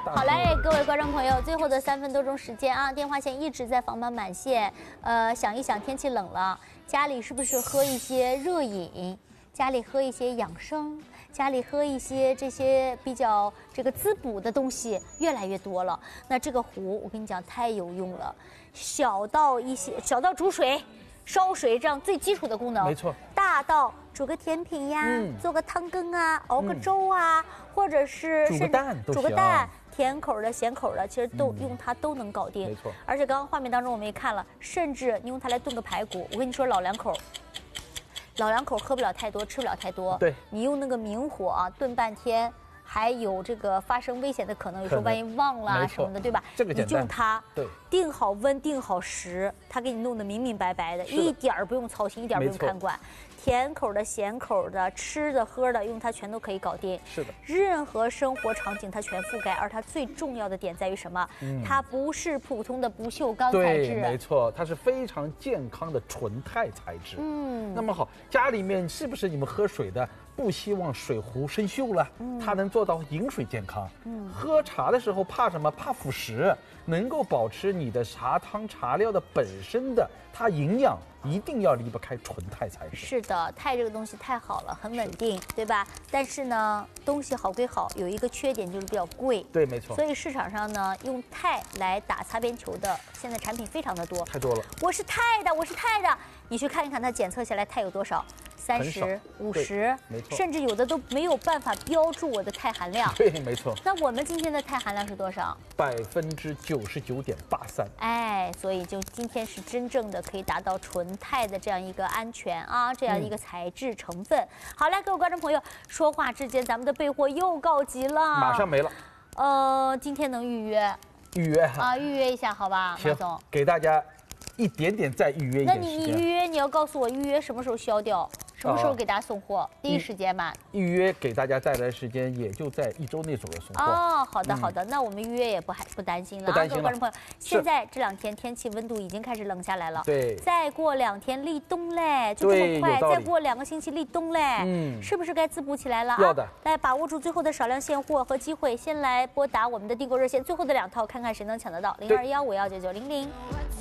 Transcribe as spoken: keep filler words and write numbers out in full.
好嘞，各位观众朋友，最后的三分多钟时间啊，电话线一直在房门满线。呃，想一想，天气冷了，家里是不是喝一些热饮？家里喝一些养生，家里喝一些这些比较这个滋补的东西越来越多了。那这个壶，我跟你讲太有用了，小到一些小到煮水、烧水这样最基础的功能， 没错。 大到煮个甜品呀，嗯、做个汤羹啊，熬个粥啊，嗯、或者是煮个蛋都行。 煮个蛋。甜口的、咸口的，其实都、嗯、用它都能搞定。 没错。 而且刚刚画面当中我们也看了，甚至你用它来炖个排骨，我跟你说，老两口。老两口喝不了太多，吃不了太多。 对， 你用那个明火啊炖半天，还有这个发生危险的可能。有时候万一忘了啊什么的，对吧？ 这个简单。 你就用它， 对， 定好温，定好时，它给你弄得明明白白的，一点儿不用操心，一点不用看管。甜口的、咸口的、吃的、喝的，用它全都可以搞定。 是的， 任何生活场景它全覆盖。而它最重要的点在于什么？嗯、它不是普通的不锈钢材质。 对，没错，它是非常健康的纯钛材质。嗯，那么好，家里面是不是你们喝水的不希望水壶生锈了？嗯，它能做到饮水健康。嗯，喝茶的时候怕什么？怕腐蚀，能够保持你的茶汤茶料的本身的它营养。一定要离不开纯钛材质。 是的，钛这个东西太好了，很稳定，对吧？但是呢，东西好归好，有一个缺点就是比较贵。 对，没错。 所以市场上呢，用钛来打擦边球的，现在产品非常的多， 太多了。 我是钛的，我是钛的，你去看一看它检测下来钛有多少。三十五十， 没错， 甚至有的都没有办法标注我的钛含量。 对，没错。 那我们今天的钛含量是多少？ 百分之九十九点八三。 哎，所以就今天是真正的可以达到纯钛的这样一个安全啊，这样一个材质成分。嗯、好嘞，各位观众朋友，说话之间咱们的备货又告急了， 马上没了。 呃，今天能预约？ 预约啊，预约一下好吧，马总。 给大家一点点再预约一点时间。 那你你预约，你要告诉我预约什么时候消掉？什么时候给大家送货？第一时间嘛。 预约给大家带来的时间也就在一周内左右送货。 哦，好的好的，那我们预约也不还不担心了。 不担心了。 观众朋友，现在这两天天气温度已经开始冷下来了。 对。 再过两天立冬嘞，就这么快，再过两个星期立冬嘞。嗯。是不是该滋补起来了啊？ 要的。 来把握住最后的少量现货和机会，先来拨打我们的订购热线，最后的两套，看看谁能抢得到。零二幺五幺九九零零。